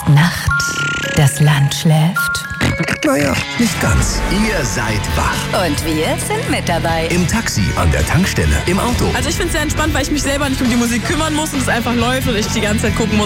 ist Nacht, das Land schläft. Naja, nicht ganz. Ihr seid wach. Und wir sind mit dabei. Im Taxi, an der Tankstelle, im Auto. Also ich finde es sehr entspannt, weil ich mich selber nicht um die Musik kümmern muss und es einfach läuft und ich die ganze Zeit gucken muss,